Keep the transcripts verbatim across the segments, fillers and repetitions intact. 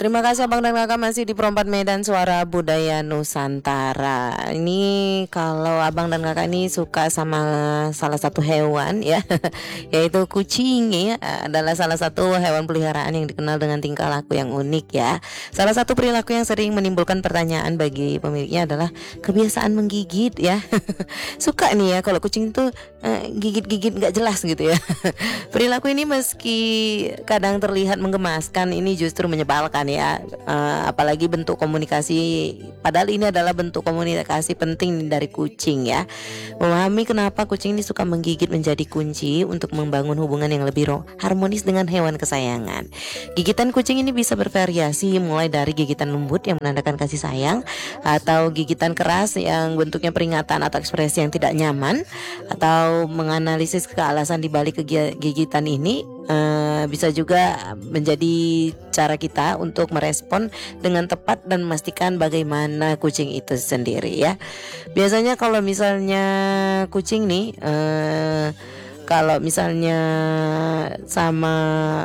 Terima kasih Abang dan Kakak masih di Perempat Medan Suara Budaya Nusantara. Ini kalau Abang dan Kakak ini suka sama salah satu hewan ya, yaitu kucing ya, adalah salah satu hewan peliharaan yang dikenal dengan tingkah laku yang unik ya. Salah satu perilaku yang sering menimbulkan pertanyaan bagi pemiliknya adalah kebiasaan menggigit ya. Suka nih ya kalau kucing itu eh, gigit-gigit nggak jelas gitu ya. Perilaku ini meski kadang terlihat menggemaskan, ini justru menyebalkan ya. Uh, apalagi bentuk komunikasi, padahal ini adalah bentuk komunikasi penting dari kucing ya. Memahami kenapa kucing ini suka menggigit menjadi kunci untuk membangun hubungan yang lebih harmonis dengan hewan kesayangan. Gigitan kucing ini bisa bervariasi, mulai dari gigitan lembut yang menandakan kasih sayang, atau gigitan keras yang bentuknya peringatan atau ekspresi yang tidak nyaman, atau menganalisis kealasan di balik gigitan ini. Uh, bisa juga menjadi cara kita untuk merespon dengan tepat dan memastikan bagaimana kucing itu sendiri ya. Biasanya kalau misalnya kucing nih uh, kalau misalnya sama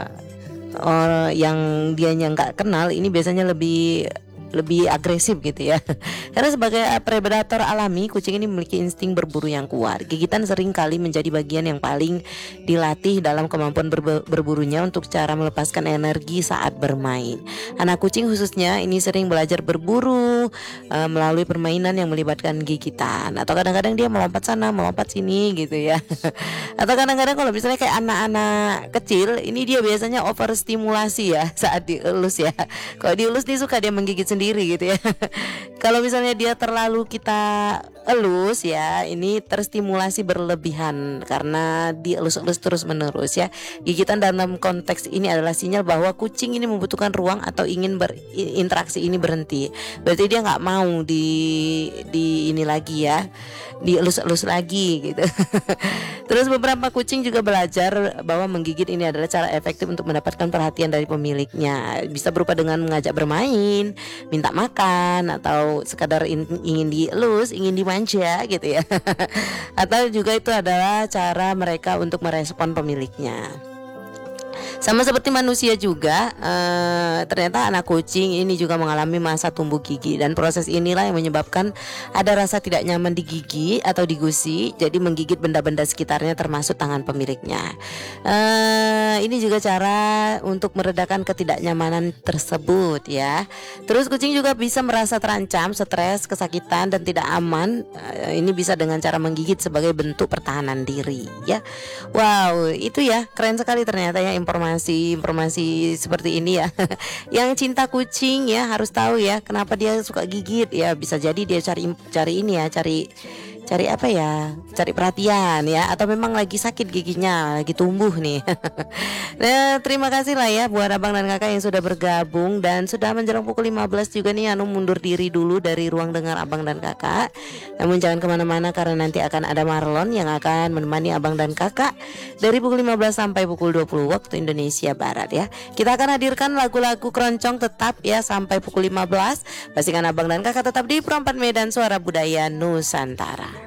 orang yang dianya nggak kenal, ini biasanya lebih lebih agresif gitu ya. Karena sebagai predator alami, kucing ini memiliki insting berburu yang kuat. Gigitan sering kali menjadi bagian yang paling dilatih dalam kemampuan berbe- berburunya untuk cara melepaskan energi saat bermain. Anak kucing khususnya ini sering belajar berburu uh, melalui permainan yang melibatkan gigitan, atau kadang-kadang dia melompat sana melompat sini gitu ya. Atau kadang-kadang kalau misalnya kayak anak-anak kecil, ini dia biasanya overstimulasi ya saat dielus ya. Kalau dielus dia suka dia menggigit sendiri sendiri gitu ya. Kalau misalnya dia terlalu kita elus ya, ini terstimulasi berlebihan karena dielus-elus terus menerus ya. Gigitan dalam konteks ini adalah sinyal bahwa kucing ini membutuhkan ruang atau ingin berinteraksi ini berhenti. Berarti dia nggak mau di di ini lagi ya, dielus-elus lagi gitu. Terus beberapa kucing juga belajar bahwa menggigit ini adalah cara efektif untuk mendapatkan perhatian dari pemiliknya. Bisa berupa dengan mengajak bermain, minta makan, atau sekadar in, ingin dielus, ingin dimanja gitu ya. Atau juga itu adalah cara mereka untuk merespon pemiliknya. Sama seperti manusia juga, eh, ternyata anak kucing ini juga mengalami masa tumbuh gigi, dan proses inilah yang menyebabkan ada rasa tidak nyaman di gigi atau di gusi, jadi menggigit benda-benda sekitarnya termasuk tangan pemiliknya. Eh, ini juga cara untuk meredakan ketidaknyamanan tersebut ya. Terus kucing juga bisa merasa terancam, stres, kesakitan, dan tidak aman. Eh, ini bisa dengan cara menggigit sebagai bentuk pertahanan diri ya. Wow, itu ya keren sekali ternyata ya informasi informasi seperti ini ya. Yang cinta kucing ya harus tahu ya kenapa dia suka gigit ya. Bisa jadi dia cari cari ini ya, cari cari apa ya, cari perhatian ya, atau memang lagi sakit giginya, lagi tumbuh nih. Nah, terima kasih lah ya buat abang dan kakak yang sudah bergabung, dan sudah menjelang pukul lima belas juga nih Anu mundur diri dulu dari ruang dengar abang dan kakak. Namun jangan kemana-mana karena nanti akan ada Marlon yang akan menemani abang dan kakak dari pukul lima belas sampai pukul dua puluh waktu Indonesia Barat ya. Kita akan hadirkan lagu-lagu keroncong tetap ya sampai pukul lima belas. Pastikan abang dan kakak tetap di Perempat Medan Suara Budaya Nusantara.